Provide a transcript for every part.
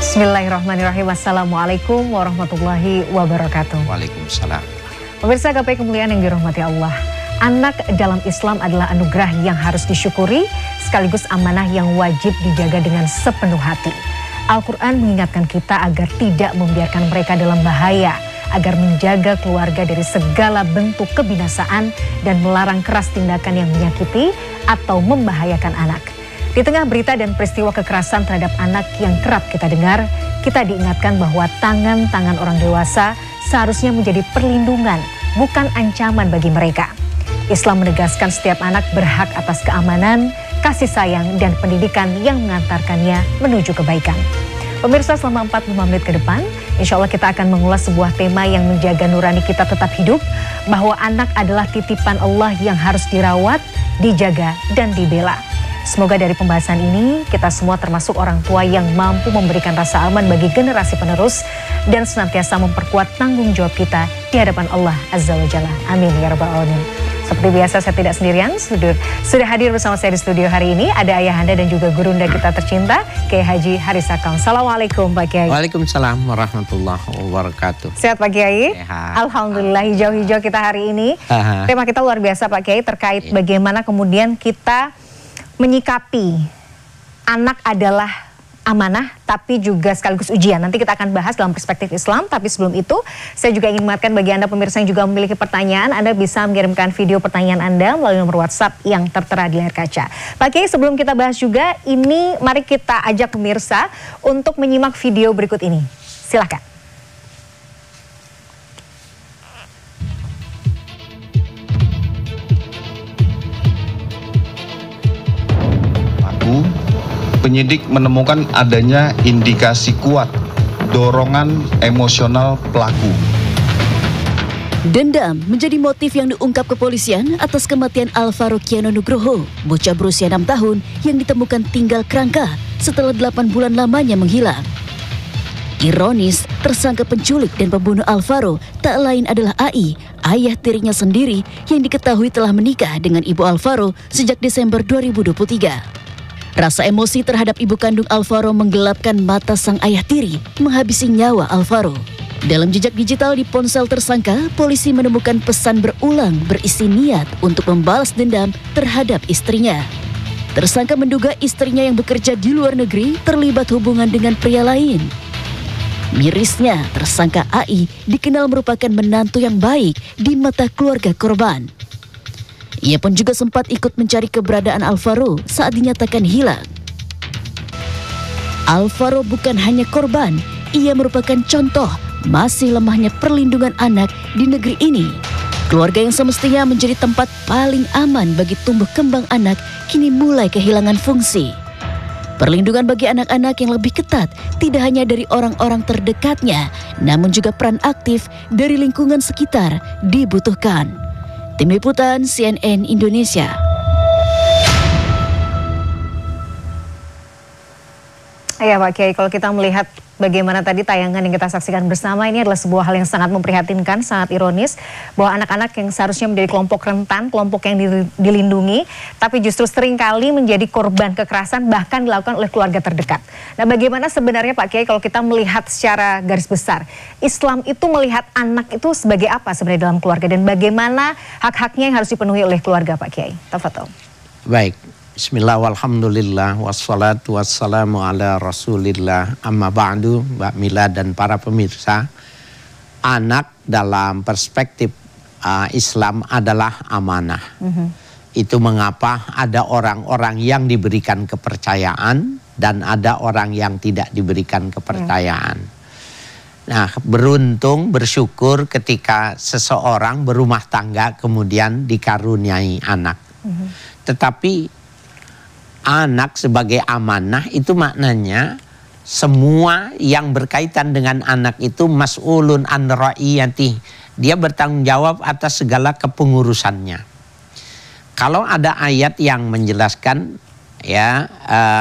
Bismillahirrahmanirrahim. Assalamualaikum warahmatullahi wabarakatuh. Waalaikumsalam. Pemirsa gapai kemuliaan yang dirahmati Allah. Anak dalam Islam adalah anugerah yang harus disyukuri, sekaligus amanah yang wajib dijaga dengan sepenuh hati. Al-Quran mengingatkan kita agar tidak membiarkan mereka dalam bahaya, agar menjaga keluarga dari segala bentuk kebinasaan dan melarang keras tindakan yang menyakiti atau membahayakan anak. Di tengah berita dan peristiwa kekerasan terhadap anak yang kerap kita dengar, kita diingatkan bahwa tangan-tangan orang dewasa seharusnya menjadi perlindungan, bukan ancaman bagi mereka. Islam menegaskan setiap anak berhak atas keamanan, kasih sayang, dan pendidikan yang mengantarkannya menuju kebaikan. Pemirsa, selama 45 menit ke depan, insya Allah kita akan mengulas sebuah tema yang menjaga nurani kita tetap hidup, bahwa anak adalah titipan Allah yang harus dirawat, dijaga, dan dibela. Semoga dari pembahasan ini kita semua termasuk orang tua yang mampu memberikan rasa aman bagi generasi penerus dan senantiasa memperkuat tanggung jawab kita di hadapan Allah Azza wa Jalla. Amin ya rabbal alamin. Seperti biasa saya tidak sendirian, sudah hadir bersama saya di studio hari ini ada ayahanda dan juga gurunda kita tercinta, Kiai Haji Haris Akam. Assalamualaikum Pak Kiai. Waalaikumsalam warahmatullahi wabarakatuh. Sehat Pak Kiai? Sehat. Alhamdulillah, hijau-hijau kita hari ini. Tema kita luar biasa Pak Kiai, terkait bagaimana kemudian kita menyikapi anak adalah amanah tapi juga sekaligus ujian. Nanti kita akan bahas dalam perspektif Islam, tapi sebelum itu saya juga ingin mengingatkan bagi Anda pemirsa yang juga memiliki pertanyaan, Anda bisa mengirimkan video pertanyaan Anda melalui nomor WhatsApp yang tertera di layar kaca. Pak Kiai, sebelum kita bahas juga ini, mari kita ajak pemirsa untuk menyimak video berikut ini. Silakan. Penyidik menemukan adanya indikasi kuat dorongan emosional pelaku. Dendam menjadi motif yang diungkap kepolisian atas kematian Alvaro Kiano Nugroho, bocah berusia 6 tahun yang ditemukan tinggal kerangka setelah 8 bulan lamanya menghilang. Ironis, tersangka penculik dan pembunuh Alvaro tak lain adalah AI, ayah tirinya sendiri yang diketahui telah menikah dengan ibu Alvaro sejak Desember 2023. Rasa emosi terhadap ibu kandung Alvaro menggelapkan mata sang ayah tiri, menghabisi nyawa Alvaro. Dalam jejak digital di ponsel tersangka, polisi menemukan pesan berulang berisi niat untuk membalas dendam terhadap istrinya. Tersangka menduga istrinya yang bekerja di luar negeri terlibat hubungan dengan pria lain. Mirisnya, tersangka AI dikenal merupakan menantu yang baik di mata keluarga korban. Ia pun juga sempat ikut mencari keberadaan Alvaro saat dinyatakan hilang. Alvaro bukan hanya korban, ia merupakan contoh masih lemahnya perlindungan anak di negeri ini. Keluarga yang semestinya menjadi tempat paling aman bagi tumbuh kembang anak kini mulai kehilangan fungsi. Perlindungan bagi anak-anak yang lebih ketat tidak hanya dari orang-orang terdekatnya, namun juga peran aktif dari lingkungan sekitar dibutuhkan. Tim Liputan CNN Indonesia. Ya Pak Kiai, kalau kita melihat bagaimana tadi tayangan yang kita saksikan bersama, ini adalah sebuah hal yang sangat memprihatinkan, sangat ironis, bahwa anak-anak yang seharusnya menjadi kelompok rentan, kelompok yang dilindungi, tapi justru seringkali menjadi korban kekerasan bahkan dilakukan oleh keluarga terdekat. Nah, bagaimana sebenarnya Pak Kiai kalau kita melihat secara garis besar, Islam itu melihat anak itu sebagai apa sebenarnya dalam keluarga, dan bagaimana hak-haknya yang harus dipenuhi oleh keluarga Pak Kiai? Tafadhol. Baik. Bismillah walhamdulillah wassalatu wassalamu ala rasulillah amma ba'du. Mbak Mila dan para pemirsa, anak dalam perspektif Islam adalah amanah. Itu mengapa ada orang-orang yang diberikan kepercayaan dan ada orang yang tidak diberikan kepercayaan. Nah, beruntung, bersyukur ketika seseorang berumah tangga kemudian dikaruniai anak. Tetapi anak sebagai amanah itu maknanya semua yang berkaitan dengan anak itu mas'ulun an ra'iyati. Dia bertanggung jawab atas segala kepengurusannya. Kalau ada ayat yang menjelaskan ya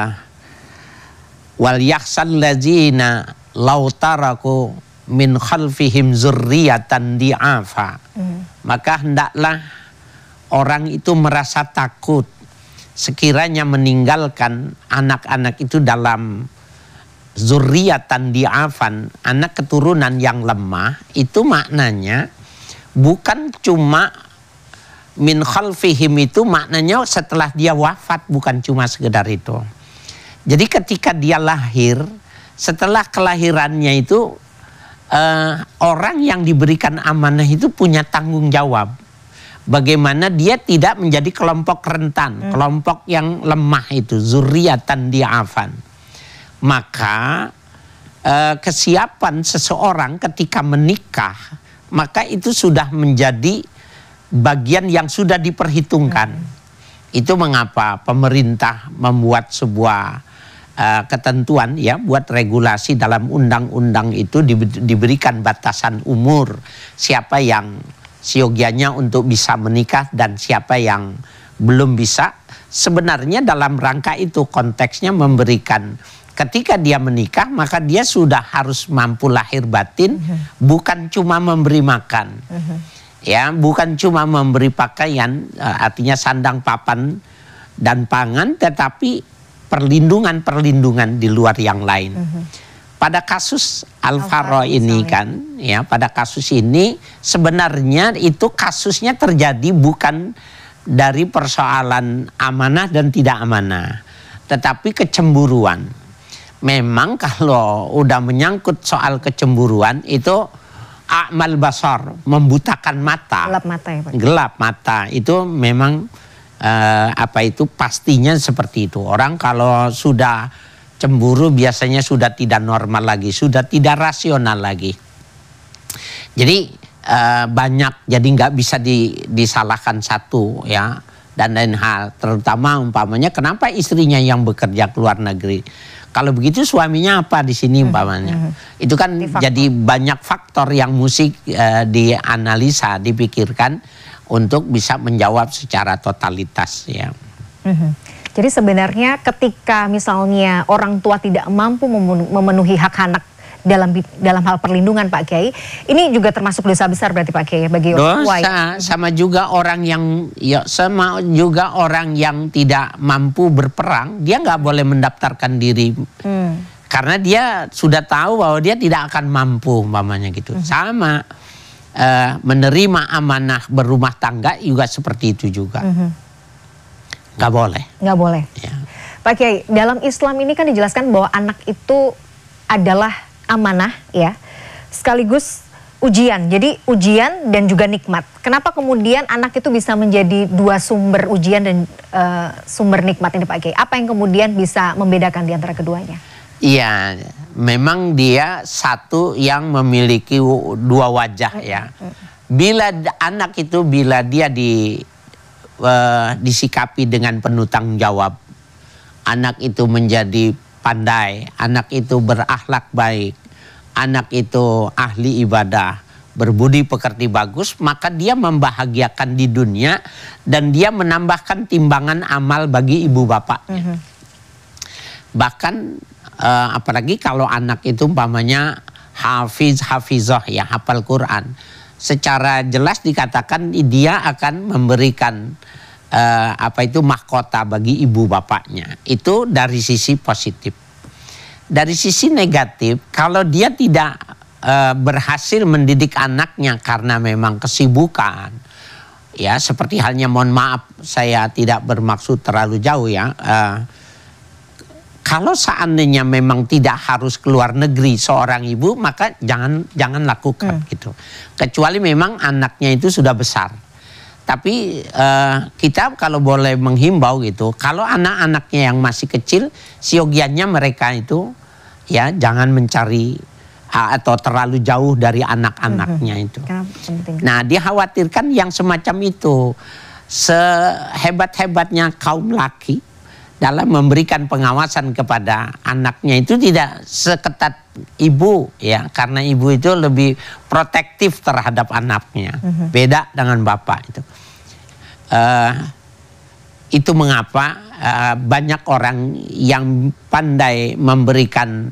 wal yakhsal ladzina law taraku min khalfihim zurriyatan di'afa. Maka hendaklah orang itu merasa takut sekiranya meninggalkan anak-anak itu dalam zurriyatan di'afan, anak keturunan yang lemah, itu maknanya bukan cuma min khalfihim, itu maknanya setelah dia wafat, bukan cuma sekedar itu. Jadi ketika dia lahir, setelah kelahirannya itu orang yang diberikan amanah itu punya tanggung jawab. Bagaimana dia tidak menjadi kelompok rentan, kelompok yang lemah itu, zurriyatan di'afan. Maka kesiapan seseorang ketika menikah, maka itu sudah menjadi bagian yang sudah diperhitungkan. Itu mengapa pemerintah membuat sebuah ketentuan, ya, buat regulasi dalam undang-undang itu diberikan batasan umur siapa yang siogianya untuk bisa menikah dan siapa yang belum bisa. Sebenarnya dalam rangka itu konteksnya memberikan, ketika dia menikah maka dia sudah harus mampu lahir batin, bukan cuma memberi makan, ya, bukan cuma memberi pakaian, artinya sandang papan dan pangan, tetapi perlindungan-perlindungan di luar yang lain. Pada kasus Alvaro ini kan, ya, pada kasus ini sebenarnya itu kasusnya terjadi bukan dari persoalan amanah dan tidak amanah, tetapi kecemburuan. Memang kalau udah menyangkut soal kecemburuan itu a'mal basar, membutakan mata. Gelap mata ya Pak. Gelap mata itu memang pastinya seperti itu. Orang kalau sudah cemburu biasanya sudah tidak normal lagi, sudah tidak rasional lagi. Jadi banyak, jadi nggak bisa disalahkan satu, ya, dan lain hal. Terutama umpamanya kenapa istrinya yang bekerja ke luar negeri. Kalau begitu suaminya apa di sini umpamanya. Itu kan jadi banyak faktor yang mesti dianalisa, dipikirkan untuk bisa menjawab secara totalitas, ya. Jadi sebenarnya ketika misalnya orang tua tidak mampu memenuhi hak anak dalam hal perlindungan Pak Kiai, ini juga termasuk dosa besar berarti Pak Kiai bagi orang tua. Sama juga orang yang, ya, sama juga orang yang tidak mampu berperang, dia nggak boleh mendaftarkan diri karena dia sudah tahu bahwa dia tidak akan mampu umpamanya gitu. Sama menerima amanah berumah tangga juga seperti itu juga. Nggak boleh. Nggak boleh. Ya. Pak Kiai, dalam Islam ini kan dijelaskan bahwa anak itu adalah amanah, ya, sekaligus ujian. Jadi ujian dan juga nikmat. Kenapa kemudian anak itu bisa menjadi dua sumber ujian dan sumber nikmat ini Pak Kiai? Apa yang kemudian bisa membedakan di antara keduanya? Iya, memang dia satu yang memiliki dua wajah, ya. Bila anak itu, bila dia disikapi dengan penuh tanggung jawab, anak itu menjadi pandai, anak itu berakhlak baik, anak itu ahli ibadah, berbudi pekerti bagus, maka dia membahagiakan di dunia dan dia menambahkan timbangan amal bagi ibu bapaknya. Bahkan apalagi kalau anak itu umpamanya hafizah, ya, hafal Quran, secara jelas dikatakan dia akan memberikan mahkota bagi ibu bapaknya. Itu dari sisi positif. Dari sisi negatif, kalau dia tidak berhasil mendidik anaknya karena memang kesibukan, ya, seperti halnya, mohon maaf saya tidak bermaksud terlalu jauh, ya, kalau seandainya memang tidak harus keluar negeri seorang ibu, maka jangan lakukan gitu. Kecuali memang anaknya itu sudah besar. Tapi kita kalau boleh menghimbau gitu, kalau anak-anaknya yang masih kecil, siogiannya mereka itu, ya, jangan mencari atau terlalu jauh dari anak-anaknya itu. Nah, dikhawatirkan yang semacam itu, sehebat-hebatnya kaum laki dalam memberikan pengawasan kepada anaknya itu tidak seketat ibu, ya, karena ibu itu lebih protektif terhadap anaknya, beda dengan bapak itu. Itu mengapa banyak orang yang pandai memberikan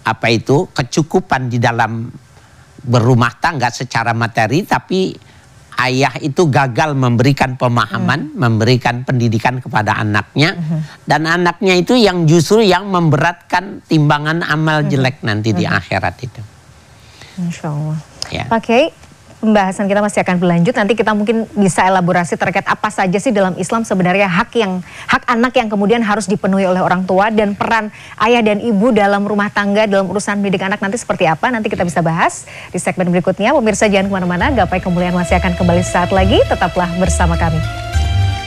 kecukupan di dalam berumah tangga secara materi, tapi ayah itu gagal memberikan pemahaman, memberikan pendidikan kepada anaknya, dan anaknya itu yang justru yang memberatkan timbangan amal jelek nanti di akhirat itu. Insya Allah. Ya. Pak Kiai, pembahasan kita masih akan berlanjut. Nanti kita mungkin bisa elaborasi terkait apa saja sih dalam Islam sebenarnya hak anak yang kemudian harus dipenuhi oleh orang tua, dan peran ayah dan ibu dalam rumah tangga, dalam urusan mendidik anak nanti seperti apa. Nanti kita bisa bahas di segmen berikutnya. Pemirsa jangan kemana-mana, Gapai Kemuliaan masih akan kembali saat lagi. Tetaplah bersama kami.